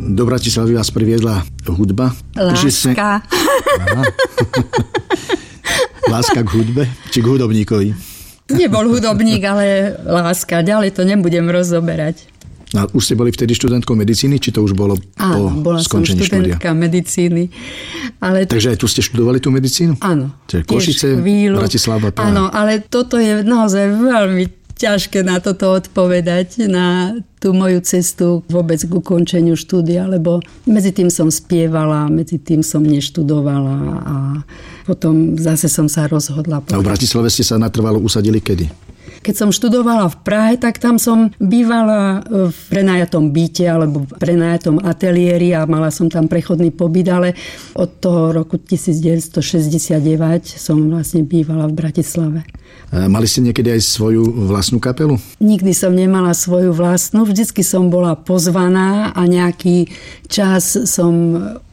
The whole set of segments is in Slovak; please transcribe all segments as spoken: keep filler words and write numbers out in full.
do Bratislavy vás priviedla hudba? Láska. Ste... Láska k hudbe? Či k hudobníkovi? Nebol hudobník, ale láska. Ďalej to nebudem rozoberať. A už ste boli vtedy študentkou medicíny, či to už bolo Áno, po bola skončení som študentka štúdia? medicíny. Ale... Takže aj tu ste študovali tú medicínu? Áno. Čiže Košice, Bratislava, Praha. Áno, ale toto je naozaj veľmi ťažké na toto odpovedať, na tú moju cestu vôbec k ukončeniu štúdia, lebo medzi tým som spievala, medzi tým som neštudovala a potom zase som sa rozhodla. A v Bratislave ste sa natrvalo usadili kedy? Keď som študovala v Prahe, tak tam som bývala v prenajatom byte alebo v prenajatom ateliéri a mala som tam prechodný pobyt, ale od toho roku devätnásťstošesťdesiatdeväť som vlastne bývala v Bratislave. Mali ste niekedy aj svoju vlastnú kapelu? Nikdy som nemala svoju vlastnú, vždycky som bola pozvaná a nejaký čas som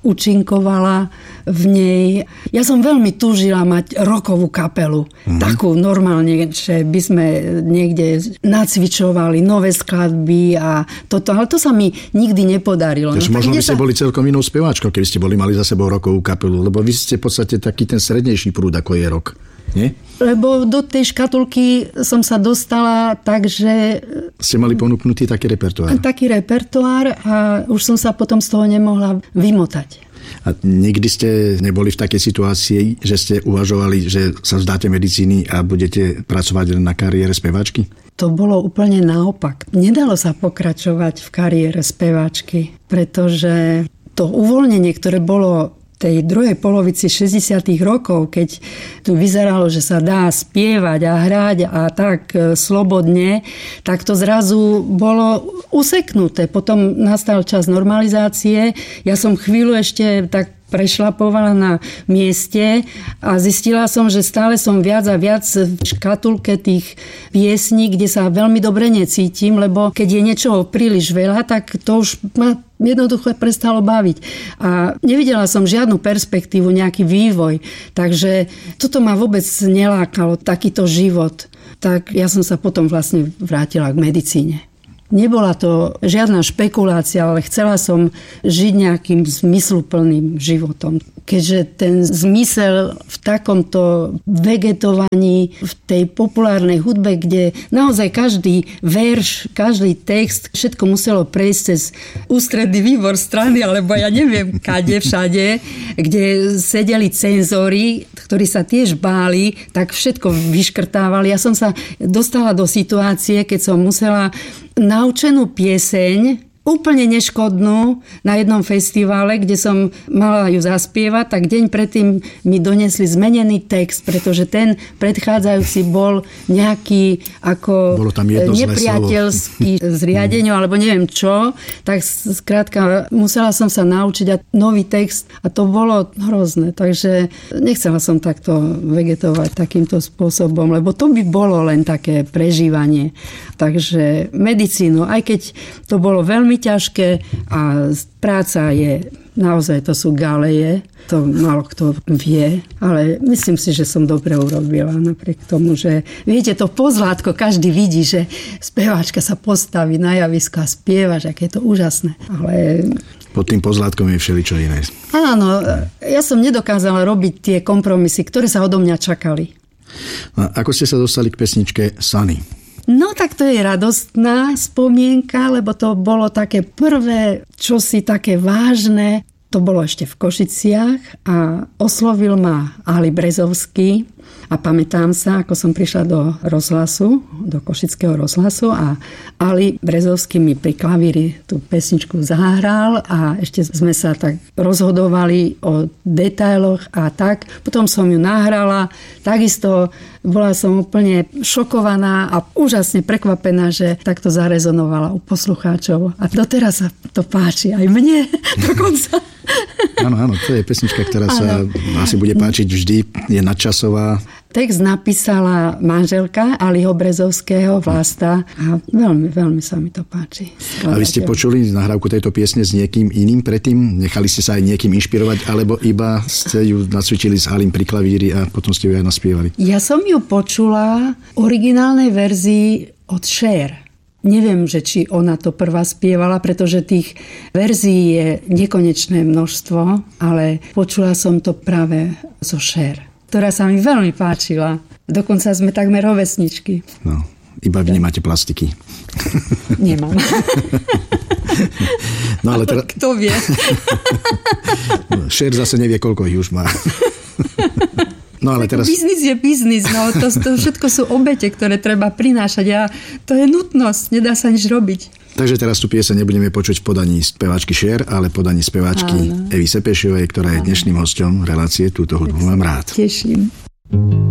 účinkovala v nej. Ja som veľmi túžila mať rockovú kapelu. Mm-hmm. Takú normálne, že by sme niekde nacvičovali nové skladby a toto, ale to sa mi nikdy nepodarilo. Takže no, možno by ste sa... boli celkom inou speváčkou, keby ste boli mali za sebou rockovú kapelu, lebo vy ste v podstate taký ten strednejší prúd, ako je rock. Nie? Lebo do tej škatulky som sa dostala tak, že... Ste mali ponúknutý taký repertoár. Taký repertoár a už som sa potom z toho nemohla vymotať. A nikdy ste neboli v takej situácii, že ste uvažovali, že sa vzdáte medicíny a budete pracovať na kariére speváčky? To bolo úplne naopak. Nedalo sa pokračovať v kariére speváčky, pretože to uvoľnenie, ktoré bolo tej druhej polovici šesťdesiatych rokov, keď tu vyzeralo, že sa dá spievať a hrať a tak slobodne, tak to zrazu bolo useknuté. Potom nastal čas normalizácie. Ja som chvíľu ešte tak prešlapovala na mieste a zistila som, že stále som viac a viac v škatulke tých piesní, kde sa veľmi dobre necítim, lebo keď je niečoho príliš veľa, tak to už ma jednoducho prestalo baviť. A nevidela som žiadnu perspektívu, nejaký vývoj. Takže toto ma vôbec nelákalo, takýto život. Tak ja som sa potom vlastne vrátila k medicíne. Nebola to žiadna špekulácia, ale chcela som žiť nejakým zmysluplným životom. Keďže ten zmysel v takomto vegetovaní, v tej populárnej hudbe, kde naozaj každý verš, každý text, všetko muselo prejsť cez ústredný výbor strany, alebo ja neviem, kade všade, kde sedeli cenzori, ktorí sa tiež báli, tak všetko vyškrtávali. Ja som sa dostala do situácie, keď som musela naučenú pieseň, úplne neškodnú, na jednom festivale, kde som mala ju zaspievať, tak deň predtým mi donesli zmenený text, pretože ten predchádzajúci bol nejaký ako nepriateľský zriadeniu, alebo neviem čo. Tak skrátka musela som sa naučiť a nový text a to bolo hrozné. Takže nechcela som takto vegetovať takýmto spôsobom, lebo to by bolo len také prežívanie. Takže medicínu, aj keď to bolo veľmi ťažké a práca je, naozaj to sú galeje, to málo kto vie, ale myslím si, že som dobre urobila napriek tomu, že viete, to pozlátko každý vidí, že speváčka sa postaví na javisko a spieva, že aké je to úžasné, ale... Pod tým pozlátkom je všeličo iné. Áno, ja som nedokázala robiť tie kompromisy, ktoré sa odo mňa čakali. A ako ste sa dostali k pesničke Sunny? No tak to je radostná spomienka, lebo to bolo také prvé, čosi také vážne. To bolo ešte v Košiciach a oslovil ma Ali Brezovský a pamätám sa, ako som prišla do rozhlasu, do Košického rozhlasu a Ali Brezovský mi pri klavíri tú pesničku zahral a ešte sme sa tak rozhodovali o detailoch a tak. Potom som ju nahrala, takisto bola som úplne šokovaná a úžasne prekvapená, že takto zarezonovala u poslucháčov. A doteraz sa to páči aj mne dokonca. Áno, áno, to je pesnička, ktorá sa ano. asi bude páčiť vždy, je nadčasová. Text napísala manželka Aliho Brezovského, Vlasta a veľmi, veľmi sa mi to páči. A vy ste počuli nahrávku tejto piesne s niekým iným predtým? Nechali ste sa aj niekým inšpirovať, alebo iba ste ju nacvičili s Alim pri klavíri a potom ste ju aj naspievali? Ja som ju počula v originálnej verzii od Cher. Neviem, že či ona to prvá spievala, pretože tých verzií je nekonečné množstvo, ale počula som to práve zo Cher, ktorá sa mi veľmi páčila. Dokonca sme takmer rovesničky. No, iba vy nemáte plastiky. Nemám. No ale teda... Kto vie? Cher zase nevie, koľko ich už má. No ale teraz... Biznis je biznis, no to, to všetko sú obete, ktoré treba prinášať a to je nutnosť, nedá sa nič robiť. Takže teraz tú pieseň nebudeme počuť v podaní speváčky Cher, ale v podaní speváčky Áno. Evy Sepešovej, ktorá je dnešným hosťom relácie Túto hudbu mám rád. Teším.